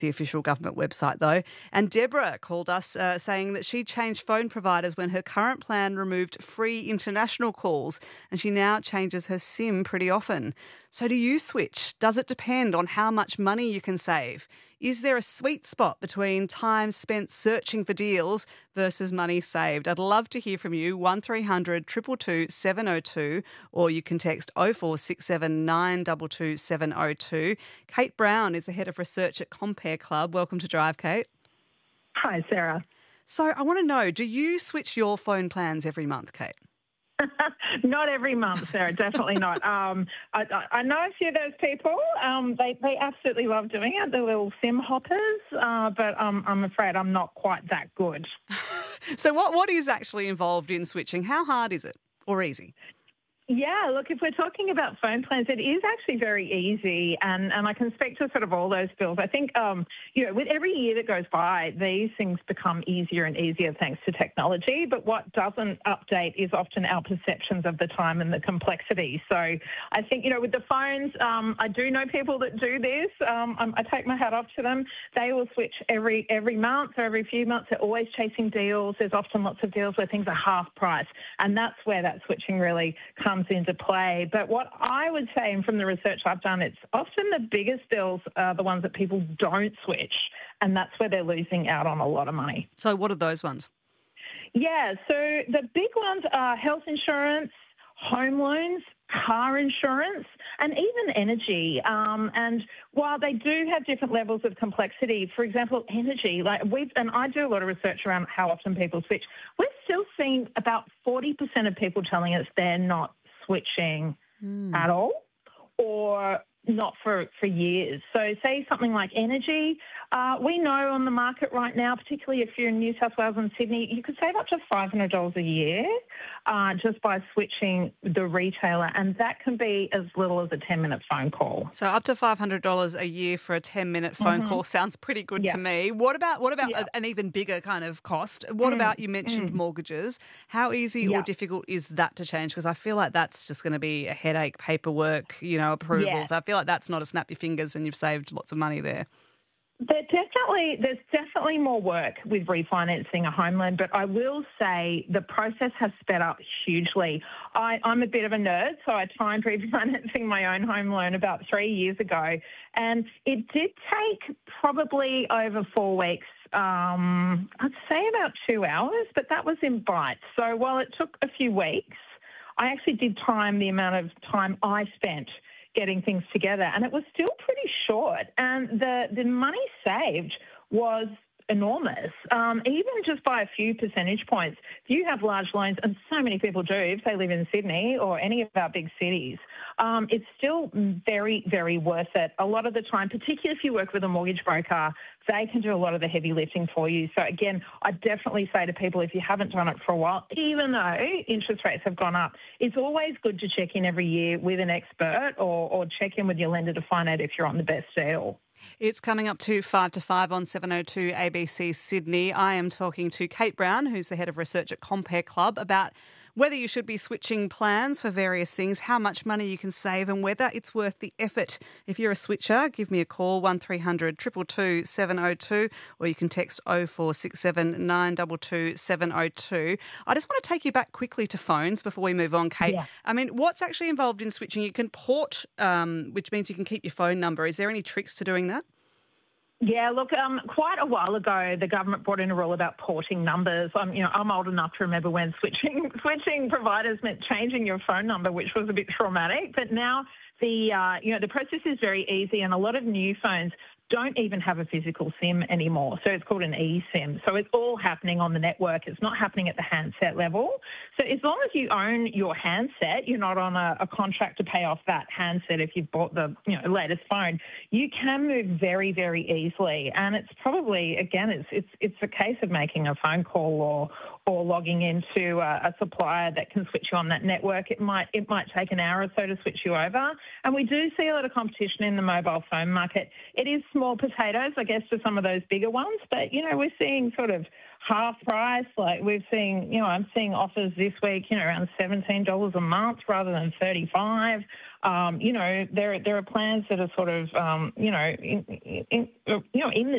the official government website though. And Deborah called us saying that she changed phone providers when her current plan removed free international calls and she now changes her SIM pretty often. So do you switch? Does it depend on how much money you can save? Is there a sweet spot between time spent searching for deals versus money saved? I'd love to hear from you, 1300 222 702, or you can text 0467 922 702. Kate Brown is the head of research at Compare Club. Welcome to Drive, Kate. Hi, Sarah. So I want to know, do you switch your phone plans every month, Kate? Not every month, Sarah. Definitely not. I know a few of those people. They absolutely love doing it, the little SIM hoppers, but I'm afraid I'm not quite that good. So what is actually involved in switching? How hard is it or easy? Yeah, look, if we're talking about phone plans, it is actually very easy, and I can speak to sort of all those bills. I think, with every year that goes by, these things become easier and easier thanks to technology, but what doesn't update is often our perceptions of the time and the complexity. So I think, with the phones, I do know people that do this. I take my hat off to them. They will switch every month or every few months. They're always chasing deals. There's often lots of deals where things are half price, and that's where that switching really comes into play. But what I would say, and from the research I've done, it's often the biggest bills are the ones that people don't switch, and that's where they're losing out on a lot of money. So what are those ones? Yeah, so the big ones are health insurance, home loans, car insurance, and even energy. And while they do have different levels of complexity, for example, energy, and I do a lot of research around how often people switch, we're still seeing about 40% of people telling us they're not switching at all, or not for years. So say something like energy, we know on the market right now, particularly if you're in New South Wales and Sydney, you could save up to $500 a year just by switching the retailer, and that can be as little as a 10-minute phone call. So up to $500 a year for a 10-minute phone call sounds pretty good to me. What about an even bigger kind of cost? What about, you mentioned mortgages. How easy or difficult is that to change? Because I feel like that's just going to be a headache, paperwork, approvals. I feel like that's not a snap your fingers and you've saved lots of money there. There's definitely more work with refinancing a home loan, but I will say the process has sped up hugely. I'm a bit of a nerd, so I tried refinancing my own home loan about 3 years ago, and it did take probably over 4 weeks. I'd say about 2 hours, but that was in bites. So while it took a few weeks, I actually did time the amount of time I spent getting things together, and it was still pretty short, and the money saved was enormous, even just by a few percentage points. If you have large loans, and so many people do, if they live in Sydney or any of our big cities, it's still very, very worth it. A lot of the time, particularly if you work with a mortgage broker, they can do a lot of the heavy lifting for you. So again, I definitely say to people, if you haven't done it for a while, even though interest rates have gone up, it's always good to check in every year with an expert or check in with your lender to find out if you're on the best deal. It's coming up to 5 to 5 on 702 ABC Sydney. I am talking to Kate Brown, who's the head of research at Compare Club, about whether you should be switching plans for various things, how much money you can save and whether it's worth the effort. If you're a switcher, give me a call, 1300 222 702, or you can text 0467 922 702. I just want to take you back quickly to phones before we move on, Kate. Yeah. I mean, what's actually involved in switching? You can port, which means you can keep your phone number. Is there any tricks to doing that? Yeah, look, quite a while ago, the government brought in a rule about porting numbers. I'm old enough to remember when switching providers meant changing your phone number, which was a bit traumatic. But now the process is very easy, and a lot of new phones don't even have a physical SIM anymore. So it's called an eSIM. So it's all happening on the network. It's not happening at the handset level. So as long as you own your handset, you're not on a contract to pay off that handset if you've bought the latest phone, you can move very, very easily. And it's probably, again, it's a case of making a phone call or logging into a supplier that can switch you on that network. It might take an hour or so to switch you over. And we do see a lot of competition in the mobile phone market. It is small potatoes, I guess, for some of those bigger ones, but, we're seeing sort of half price. Like we've seen, I'm seeing offers this week, around $17 a month rather than $35. There are plans that are sort of, in the